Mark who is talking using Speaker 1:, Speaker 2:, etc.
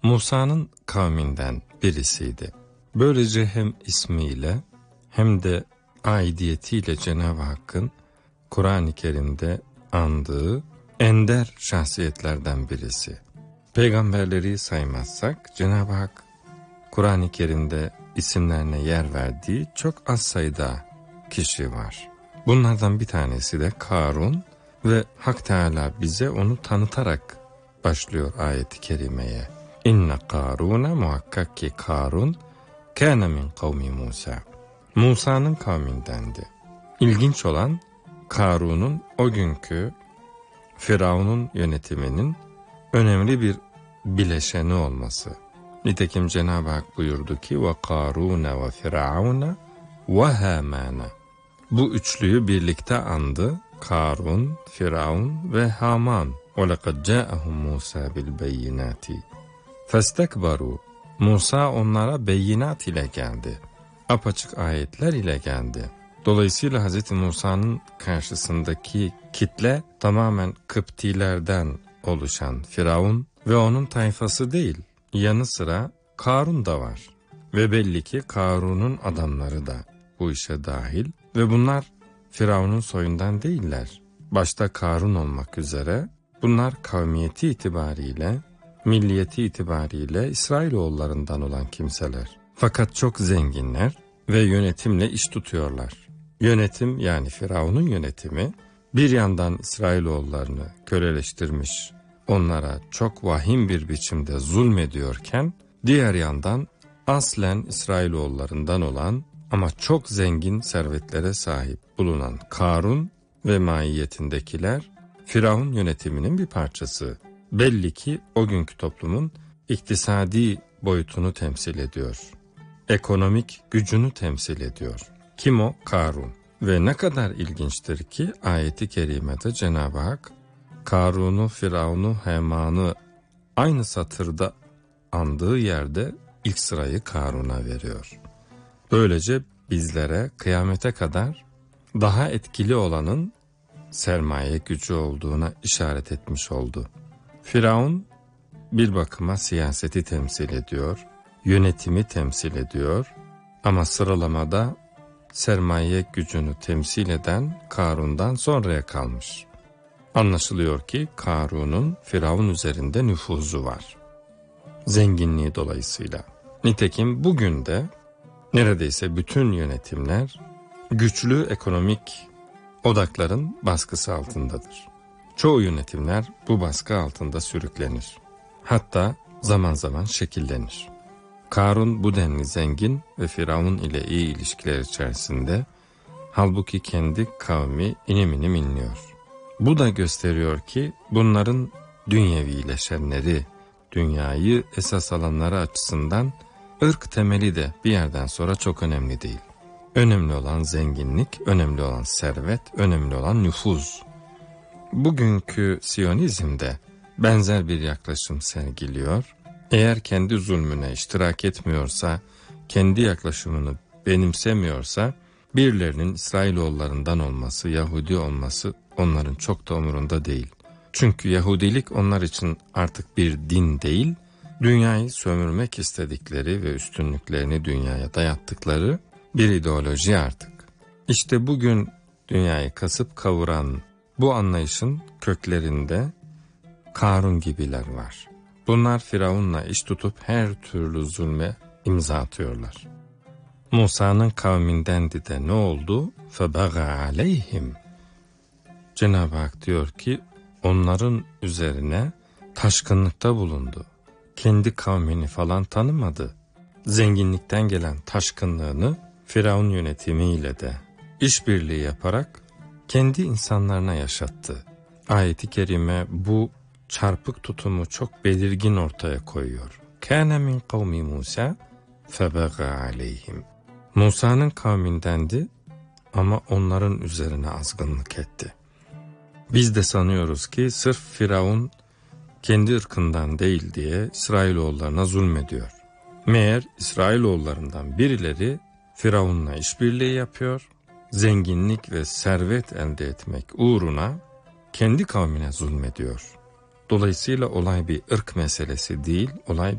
Speaker 1: Musa'nın kavminden birisiydi. Böylece hem ismiyle hem de aidiyetiyle Cenab-ı Hakk'ın Kur'an-ı Kerim'de andığı ender şahsiyetlerden birisi. Peygamberleri saymazsak Cenab-ı Hak Kur'an-ı Kerim'de isimlerine yer verdiği çok az sayıda kişi var. Bunlardan bir tanesi de Karun ve Hak Teâlâ bize onu tanıtarak başlıyor ayet-i kerimeye. İnne Karun'a, muhakkak ki Karun kâne min kavmi Musa. Musa'nın kavmindendi. İlginç olan Karun'un o günkü Firavun'un yönetiminin önemli bir bileşeni olması. Nitekim Cenab-ı Hak buyurdu ki ve Karun ve Firavun ve Haman. Bu üçlüyü birlikte andı. Karun, Firavun ve Haman. وَلَقَدْ جَاءَهُمْ مُوسَى بِالْبَيِّنَاتِ فَاسْتَكْبَرُوا. Musa onlara beyinat ile geldi. Apaçık ayetler ile geldi. Dolayısıyla Hz. Musa'nın karşısındaki kitle tamamen Kıptilerden oluşan Firavun ve onun tayfası değil. Yanı sıra Karun da var. Ve belli ki Karun'un adamları da bu işe dahil. Ve bunlar Firavun'un soyundan değiller. Başta Karun olmak üzere bunlar kavmiyeti itibariyle, milliyeti itibariyle İsrailoğullarından olan kimseler. Fakat çok zenginler ve yönetimle iş tutuyorlar. Yönetim, yani Firavun'un yönetimi bir yandan İsrailoğullarını köleleştirmiş, onlara çok vahim bir biçimde zulmediyorken, diğer yandan aslen İsrailoğullarından olan ama çok zengin servetlere sahip bulunan Karun ve maiyetindekiler Firavun yönetiminin bir parçası. Belli ki o günkü toplumun iktisadi boyutunu temsil ediyor. Ekonomik gücünü temsil ediyor. Kim o? Karun. Ve ne kadar ilginçtir ki ayeti kerimede Cenab-ı Hak Karun'u, Firavun'u, Haman'ı aynı satırda andığı yerde ilk sırayı Karun'a veriyor. Böylece bizlere kıyamete kadar daha etkili olanın sermaye gücü olduğuna işaret etmiş oldu. Firavun bir bakıma siyaseti temsil ediyor, yönetimi temsil ediyor ama sıralamada sermaye gücünü temsil eden Karun'dan sonraya kalmış. Anlaşılıyor ki Karun'un Firavun üzerinde nüfuzu var. Zenginliği dolayısıyla. Nitekim bugün de neredeyse bütün yönetimler güçlü ekonomik odakların baskısı altındadır. Çoğu yönetimler bu baskı altında sürüklenir. Hatta zaman zaman şekillenir. Karun bu denli zengin ve Firavun ile iyi ilişkiler içerisinde, halbuki kendi kavmi inim inim inliyor. Bu da gösteriyor ki bunların dünyevileşenleri, dünyayı esas alanları açısından ırk temeli de bir yerden sonra çok önemli değil. Önemli olan zenginlik, önemli olan servet, önemli olan nüfuz. Bugünkü Siyonizm'de benzer bir yaklaşım sergiliyor. Eğer kendi zulmüne iştirak etmiyorsa, kendi yaklaşımını benimsemiyorsa, birilerinin İsrailoğullarından olması, Yahudi olması onların çok da umurunda değil. Çünkü Yahudilik onlar için artık bir din değil, dünyayı sömürmek istedikleri ve üstünlüklerini dünyaya dayattıkları bir ideoloji artık. İşte bugün dünyayı kasıp kavuran bu anlayışın köklerinde Karun gibiler var. Bunlar Firavun'la iş tutup her türlü zulme imza atıyorlar. Musa'nın kavmindendi de ne oldu? فَبَغَى عَلَيْهِمْ. Cenab-ı Hak diyor ki onların üzerine taşkınlıkta bulundu. Kendi kavmini falan tanımadı. Zenginlikten gelen taşkınlığını Firavun yönetimiyle de işbirliği yaparak kendi insanlarına yaşattı. Ayet-i kerime bu çarpık tutumu çok belirgin ortaya koyuyor. Kâne min kavmi Musa febegâ aleyhim. Musa'nın kavmindendi ama onların üzerine azgınlık etti. Biz de sanıyoruz ki sırf Firavun kendi ırkından değil diye İsrailoğullarına zulmediyor. Meğer İsrailoğullarından birileri Firavun'la işbirliği yapıyor, zenginlik ve servet elde etmek uğruna kendi kavmine zulmediyor. Dolayısıyla olay bir ırk meselesi değil, olay